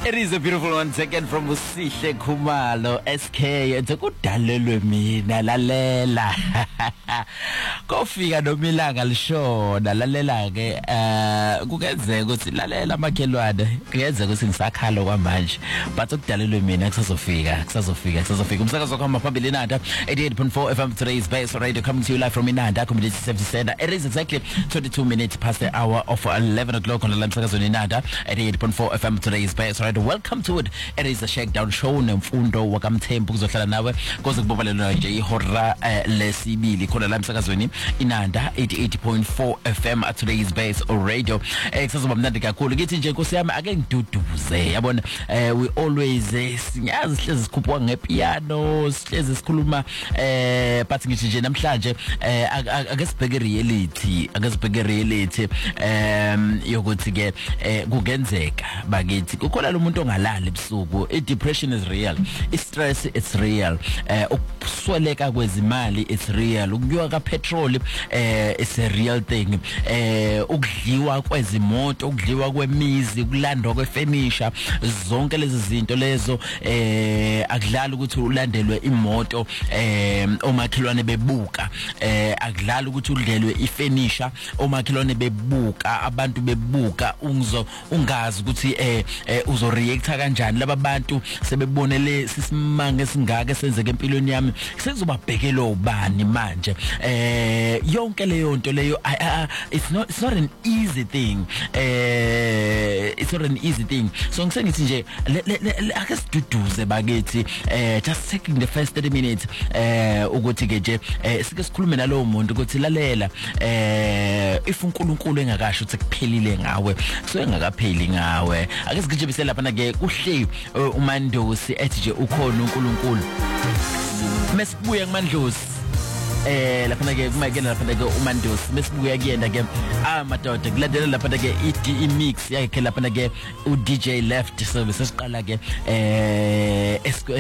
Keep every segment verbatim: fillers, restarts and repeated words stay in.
It is a beautiful one second from Usihle Khumalo S K ethi kudalelwe mina lalela kofika nomilanga lishona lalela ke eh kungenzeka ukuthi lalela makhelwane kungenzeka ukuthi ngisakhala kwamanje but ukudalelwe mina kusazofika kusazofika kusazofika umsakazo kwama phambili Inanda eighty-eight point four F M today's best radio coming to you live from Inanda Community Service Center. It is exactly twenty-two minutes past the hour of eleven o'clock on the umsakazo Inanda eighty-eight point four F M today's best radio. Welcome to it. It is a shakedown show nemfundo wakamthembu kuzohlala nawe koze kubobalelwa nje ihora lesibili khona la emsakazweni Inanda eighty-eight point four F M at today's base radio. Ekusazoba mnandi kakhulu ngithi nje Nkosi yami ake ngiduduze yabona we always sinyazi sihlezi sikhuphuka ngepiano sihlezi sikhuluma eh but ngithi nje namhlanje ake sibheke reality ake sibheke reality em yokuthi ke kungenzeka bakithi kukhona lo muntu ongalali ebusuku. I depression is real, I stress it's real, eh ukusweleka kwezimali it's real, ukuywa ka petrol eh it's a real thing, eh ukudliwa kwezimoto, ukudliwa kwemizi, ukulandwa kwefurniture, zonke lezi zinto lezo eh akudlala ukuthi ulandelwe imoto eh omakhelwane bebuka, eh akudlala ukuthi udlelwe ifurniture omakhelwane bebuka, abantu bebuka ungizo ungazi ukuthi eh uzo reacta kanjani laba bantu sebebonele sisimanga singaka senzeke empilweni yami sezobabhekela ubani manje eh yonke leyo nto leyo it's not it's not an easy thing, eh it's not an easy thing. So ngisengithi nje ake siduduze bakithi eh just taking the first thirty minutes eh ukuthi ke nje sike sikhulume nalowo muntu ukuthi lalela eh if uNkulunkulu engakasho ukuthi kuphelile ngawe so engakapheli ngawe ake sigijibise lapha na ke kuhle uMandosi ethi nje ukhona uNkulunkulu mesibuya kuMandlozi eh lapha na ke kumayekela lapha na ke uMandosi mesibuya kuyena ke ah madoda kulandela lapha na ke i mix yakhe lapha na ke u D J Left service siqala ke eh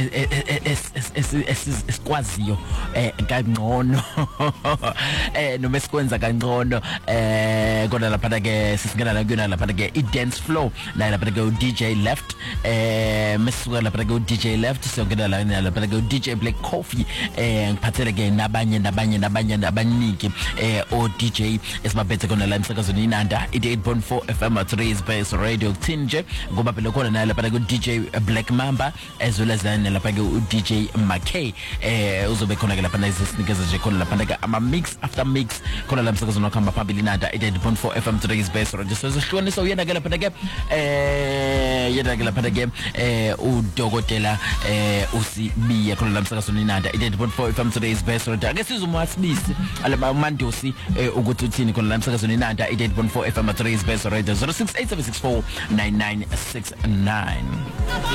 esikwaziyo eh kangcono eh noma esikwenza kangcono eh kona lapha na ke sisingena la kuyona lapha na ke i dance flow la lapha na ke u D J Left eh mesisuka lapha na ke u D J Left siyongena la lapha na ke u D J Black Coffee eh ngiphathele ke nabanye nabanye nabanye nabaniki eh o D J esibabethe kona la emsakazweni Inanda eighty-eight point four F M at today's base radio Tinje ngoba phela khona naye lapha ku D J Black Mamba as well as then lapha ku D J McKay eh uzobe khona ke lapha nayizinikeza nje khona lapha ke ama mix after mix khona la emsakazweni wakhamba phambili Inanda eighty-eight point four F M today's base radio. So sihlukanisa uyena ke lapha ke eh yena ke lapha ke eh udokotela eh usibiya khona la emsakazweni Inanda eighty-eight point four F M today's base radio. Ake sizumwasibisi alaba Mandosi ukuthi uthini khona la emsakazweni Inanda eighty-eight point four F M at today's best radio zero six eight seven six four nine nine six nine.